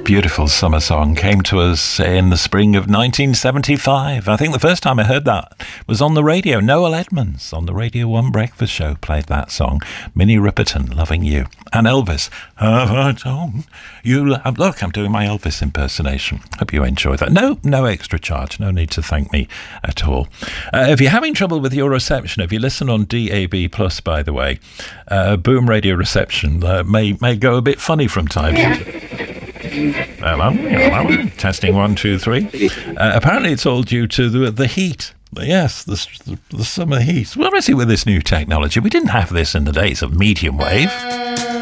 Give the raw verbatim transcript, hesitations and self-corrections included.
Beautiful summer song came to us in the spring of nineteen seventy-five. I think the first time I heard that was on the radio. Noel Edmonds on the Radio one Breakfast Show played that song. Minnie Riperton, Loving You. And Elvis, have I told you? Look, I'm doing my Elvis impersonation. Hope you enjoy that. No, no extra charge. No need to thank me at all. Uh, if you're having trouble with your reception, if you listen on D A B plus, by the way, uh, Boom Radio reception uh, may may go a bit funny from time to time. Hello, hello. Testing one, two, three. Uh, apparently, it's all due to the the heat. Yes, the, the the summer heat. What is it with this new technology? We didn't have this in the days of medium wave.